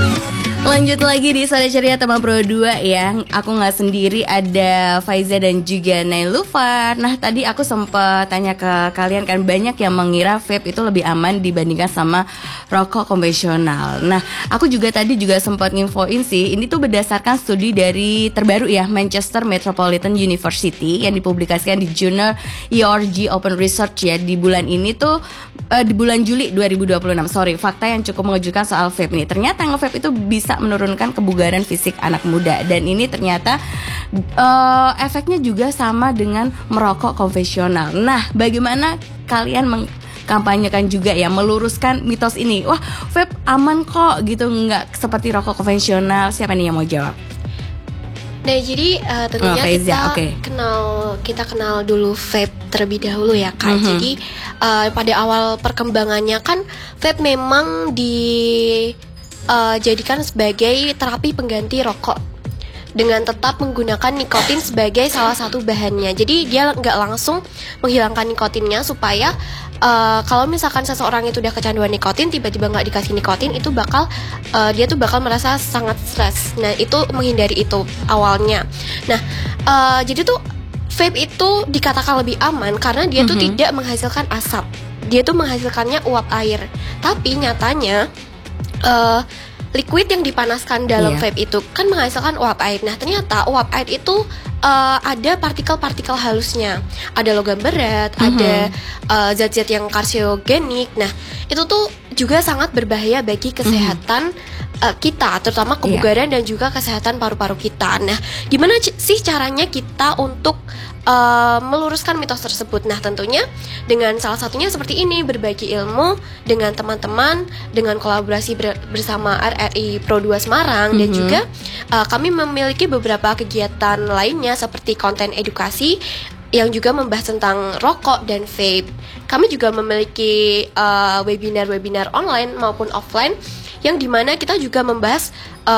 Lanjut lagi di Sore Ceria Teman Pro 2 ya. Aku gak sendiri, ada Faiza dan juga Nailufar. Nah tadi aku sempat tanya ke kalian kan, banyak yang mengira vape itu lebih aman dibandingkan sama rokok konvensional. Nah aku juga tadi juga sempat nginfoin sih, ini tuh berdasarkan studi dari terbaru ya, Manchester Metropolitan University yang dipublikasikan di jurnal EORG Open Research ya, di bulan ini tuh di bulan Juli 2026. Fakta yang cukup mengejutkan soal vape ini. Ternyata nge-vape itu bisa menurunkan kebugaran fisik anak muda, dan ini ternyata efeknya juga sama dengan merokok konvensional. Nah, bagaimana kalian mengkampanyekan juga ya, meluruskan mitos ini? Wah, vape aman kok gitu, nggak seperti rokok konvensional. Siapa nih yang mau jawab? Nah, jadi tentunya kita kenal dulu vape terlebih dahulu ya, Kak. Jadi pada awal perkembangannya kan vape memang dijadikan sebagai terapi pengganti rokok dengan tetap menggunakan nikotin sebagai salah satu bahannya. Jadi dia nggak langsung menghilangkan nikotinnya, supaya kalau misalkan seseorang itu udah kecanduan nikotin, tiba-tiba nggak dikasih nikotin, itu dia tuh bakal merasa sangat stres. Nah, itu menghindari itu awalnya. Nah, jadi tuh vape itu dikatakan lebih aman karena dia tuh tidak menghasilkan asap. Dia tuh menghasilkannya uap air. Tapi nyatanya liquid yang dipanaskan dalam vape itu kan menghasilkan uap air. Nah, ternyata uap air itu ada partikel-partikel halusnya, ada logam berat, ada zat-zat yang karsiogenik. Nah, itu tuh juga sangat berbahaya bagi kesehatan kita, terutama kebugaran dan juga kesehatan paru-paru kita. Nah, gimana sih caranya kita untuk meluruskan mitos tersebut? Nah, tentunya dengan salah satunya seperti ini, berbagi ilmu dengan teman-teman, dengan kolaborasi bersama RRI Pro 2 Semarang, dan juga kami memiliki beberapa kegiatan lainnya seperti konten edukasi yang juga membahas tentang rokok dan vape. Kami juga memiliki webinar-webinar online maupun offline, yang dimana kita juga membahas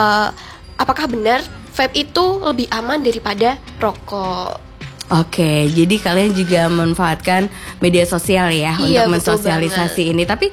apakah benar vape itu lebih aman daripada rokok. Oke, jadi kalian juga memanfaatkan media sosial ya, untuk mensosialisasi ini. Tapi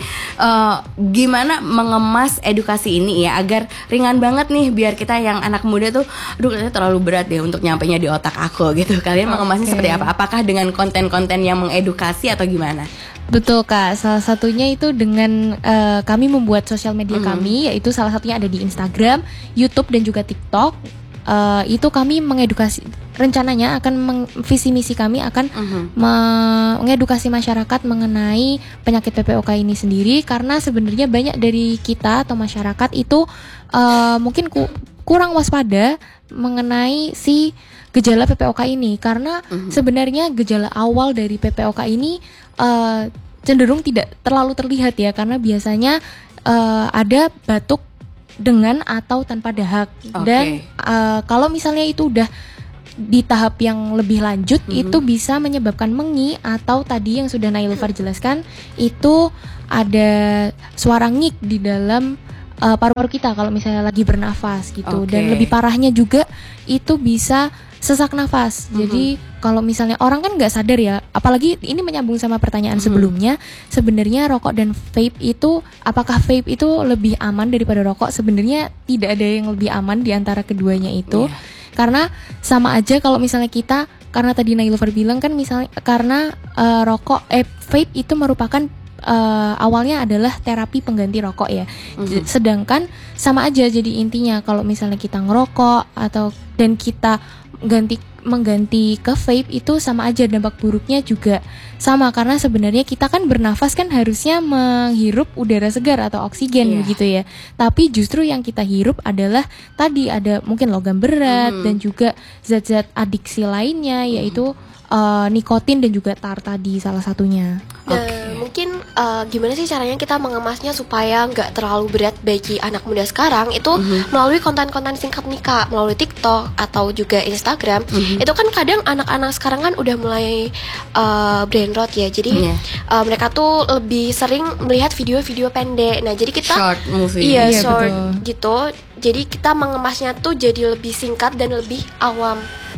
gimana mengemas edukasi ini ya agar ringan banget nih, biar kita yang anak muda tuh, aduh kayaknya terlalu berat deh untuk nyampainya di otak aku gitu. Kalian mengemasnya seperti apa? Apakah dengan konten-konten yang mengedukasi atau gimana? Betul, Kak, salah satunya itu dengan kami membuat sosial media kami, yaitu salah satunya ada di Instagram, YouTube, dan juga TikTok. Itu kami mengedukasi, rencananya akan visi misi kami akan mengedukasi masyarakat mengenai penyakit PPOK ini sendiri, karena sebenarnya banyak dari kita atau masyarakat itu mungkin kurang waspada mengenai si gejala PPOK ini, karena sebenarnya gejala awal dari PPOK ini cenderung tidak terlalu terlihat ya, karena biasanya ada batuk dengan atau tanpa dahak. Dan kalau misalnya itu udah di tahap yang lebih lanjut, itu bisa menyebabkan mengi, atau tadi yang sudah Nailufar jelaskan, itu ada suara ngik di dalam paru-paru kita kalau misalnya lagi bernafas gitu. Dan lebih parahnya juga itu bisa sesak nafas. Jadi kalau misalnya orang kan nggak sadar ya, apalagi ini menyambung sama pertanyaan sebelumnya, sebenarnya rokok dan vape itu, apakah vape itu lebih aman daripada rokok? Sebenarnya tidak ada yang lebih aman di antara keduanya itu. Karena sama aja kalau misalnya kita, karena tadi Nailufar bilang kan, misalnya karena vape itu merupakan awalnya adalah terapi pengganti rokok ya. Sedangkan sama aja, jadi intinya kalau misalnya kita ngerokok dan kita mengganti ke vape, itu sama aja, dampak buruknya juga sama, karena sebenarnya kita kan bernafas kan harusnya menghirup udara segar atau oksigen begitu ya, tapi justru yang kita hirup adalah tadi ada mungkin logam berat dan juga zat-zat adiksi lainnya, yaitu nikotin dan juga tar tadi salah satunya. Mungkin gimana sih caranya kita mengemasnya supaya nggak terlalu berat bagi anak muda sekarang itu melalui konten-konten singkat nih, Kak, melalui TikTok atau juga Instagram. Itu kan kadang anak-anak sekarang kan udah mulai brain rot ya, jadi mereka tuh lebih sering melihat video-video pendek. Nah, jadi kita short movie, short gitu. Jadi kita mengemasnya tuh jadi lebih singkat dan lebih awam.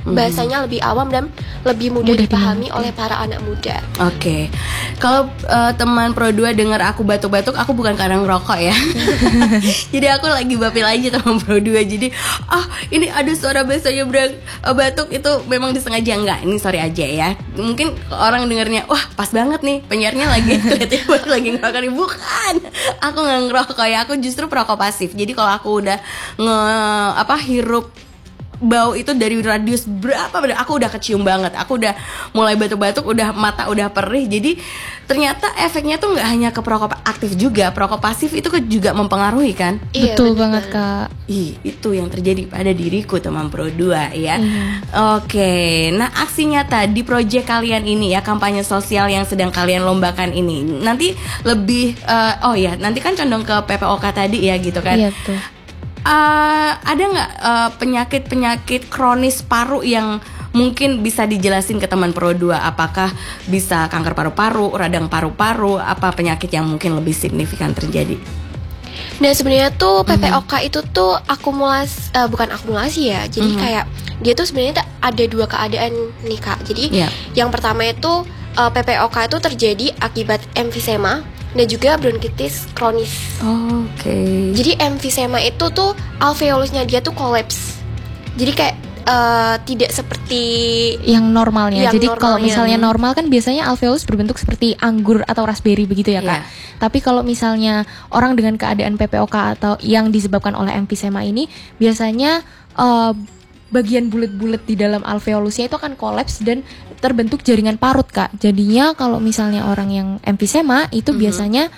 bahasanya lebih awam dan lebih mudah dipahami oleh para anak muda. Oke. Kalau teman Pro 2 dengar aku batuk-batuk, aku bukan karena ngerokok ya. Jadi aku lagi bapil aja teman Pro 2. Jadi ini ada suara bahasanya batuk, itu memang disengaja. Enggak, ini sorry aja ya. Mungkin orang dengarnya, wah pas banget nih penyiarnya lagi kelihatan lagi ngerokok nih. Bukan, aku nggak ngerokok ya. Aku justru perokok pasif. Jadi kalau aku udah hirup bau itu dari radius berapa, aku udah kecium banget, aku udah mulai batuk-batuk, udah mata udah perih. Jadi ternyata efeknya tuh nggak hanya ke perokok aktif juga, perokok pasif itu juga mempengaruhi kan? Iya, betul banget Kak. Itu yang terjadi pada diriku teman Pro 2 ya. Oke, nah aksi nyata di proyek kalian ini ya, kampanye sosial yang sedang kalian lombakan ini nanti lebih nanti kan condong ke PPOK tadi ya gitu kan? Iya betul. Ada nggak penyakit-penyakit kronis paru yang mungkin bisa dijelasin ke teman Pro 2? Apakah bisa kanker paru-paru, radang paru-paru, apa penyakit yang mungkin lebih signifikan terjadi? Nah sebenarnya tuh PPOK itu tuh bukan akumulasi ya. Jadi kayak dia tuh sebenarnya ada dua keadaan nih Kak. Jadi yang pertama itu PPOK itu terjadi akibat emfisema dan juga bronkitis kronis. Oke. Jadi emfisema itu tuh alveolusnya dia tuh kolaps. Jadi kayak tidak seperti yang normalnya. Jadi kalau misalnya normal kan biasanya alveolus berbentuk seperti anggur atau raspberry begitu ya Kak. Tapi kalau misalnya orang dengan keadaan PPOK atau yang disebabkan oleh emfisema ini, biasanya bagian bulat-bulat di dalam alveolusnya itu akan kolaps dan terbentuk jaringan parut Kak. Jadinya kalau misalnya orang yang emfisema itu biasanya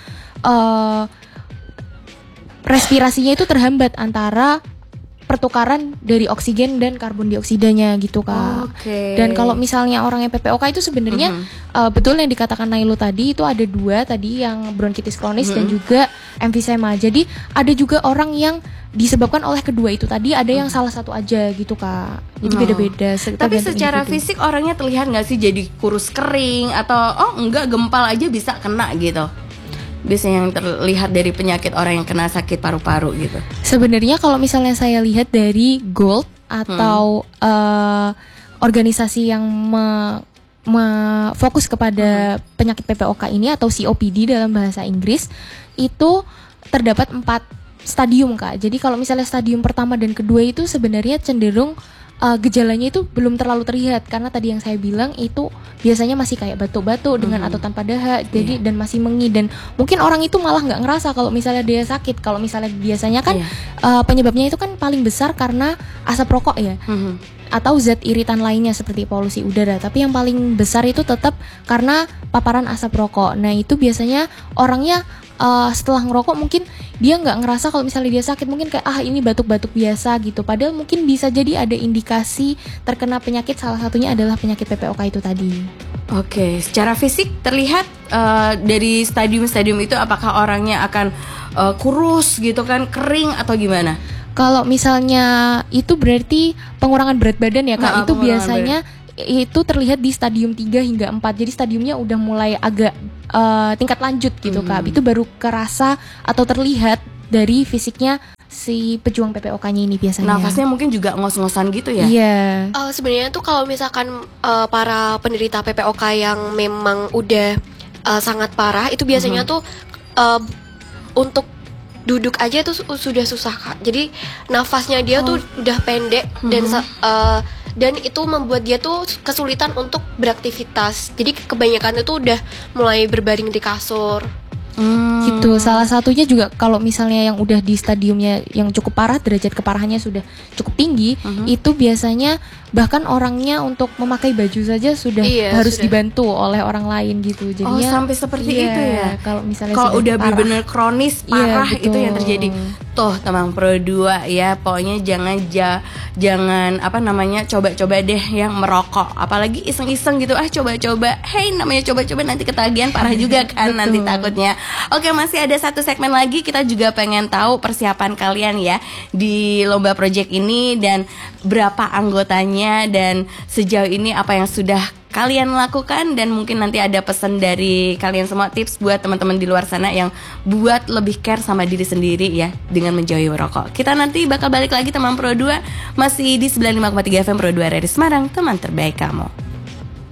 respirasinya itu terhambat antara pertukaran dari oksigen dan karbon dioksidanya gitu Kak. Dan kalau misalnya orang yang PPOK itu sebenarnya betul yang dikatakan Nailu tadi, itu ada dua tadi, yang bronkitis kronis dan juga emfisema. Jadi ada juga orang yang disebabkan oleh kedua itu tadi, ada yang salah satu aja gitu Kak. Jadi beda-beda. Tapi secara fisik orangnya terlihat nggak sih jadi kurus kering atau enggak, gempal aja bisa kena gitu? Biasanya yang terlihat dari penyakit orang yang kena sakit paru-paru gitu. Sebenarnya kalau misalnya saya lihat dari GOLD atau organisasi yang fokus kepada penyakit PPOK ini atau COPD dalam bahasa Inggris, itu terdapat 4 stadium Kak. Jadi kalau misalnya stadium pertama dan kedua itu sebenarnya cenderung gejalanya itu belum terlalu terlihat, karena tadi yang saya bilang itu biasanya masih kayak batuk-batuk dengan atau tanpa dahak, jadi dan masih mengi, dan mungkin orang itu malah nggak ngerasa kalau misalnya dia sakit. Kalau misalnya biasanya kan penyebabnya itu kan paling besar karena asap rokok ya, atau zat iritan lainnya seperti polusi udara. Tapi yang paling besar itu tetap karena paparan asap rokok. Nah itu biasanya orangnya setelah ngerokok mungkin dia nggak ngerasa kalau misalnya dia sakit, mungkin kayak ini batuk-batuk biasa gitu, padahal mungkin bisa jadi ada indikasi terkena penyakit, salah satunya adalah penyakit PPOK itu tadi. Oke, secara fisik terlihat dari stadium-stadium itu apakah orangnya akan kurus gitu kan, kering atau gimana? Kalau misalnya itu berarti pengurangan berat badan ya Kak, itu biasanya itu terlihat di stadium 3 hingga 4. Jadi stadiumnya udah mulai agak tingkat lanjut gitu Kak. Itu baru kerasa atau terlihat dari fisiknya si pejuang PPOK-nya ini biasanya. Nafasnya mungkin juga ngos-ngosan gitu ya? Iya. Sebenarnya tuh kalau misalkan para penderita PPOK yang memang udah sangat parah, itu biasanya tuh untuk duduk aja tuh sudah susah Kak. Jadi nafasnya dia tuh udah pendek dan itu membuat dia tuh kesulitan untuk beraktivitas. Jadi kebanyakan itu udah mulai berbaring di kasur. Gitu. Salah satunya juga kalau misalnya yang udah di stadiumnya yang cukup parah, derajat keparahannya sudah cukup tinggi, itu biasanya bahkan orangnya untuk memakai baju saja sudah harus dibantu oleh orang lain gitu. Jadinya sampai seperti itu ya. Kalau misalnya udah benar-benar kronis parah, itu yang terjadi. Tuh teman Pro 2 ya, pokoknya jangan coba-coba deh yang merokok, apalagi iseng-iseng gitu, coba-coba. Hey, namanya coba-coba nanti ketagihan parah juga kan nanti takutnya. Oke, masih ada satu segmen lagi, kita juga pengen tahu persiapan kalian ya di lomba project ini dan berapa anggotanya, dan sejauh ini apa yang sudah kalian lakukan, dan mungkin nanti ada pesan dari kalian semua, tips buat teman-teman di luar sana yang buat lebih care sama diri sendiri ya dengan menjauhi rokok. Kita nanti bakal balik lagi teman Pro 2 masih di 95,3 FM Pro 2 Radio Semarang, teman terbaik kamu.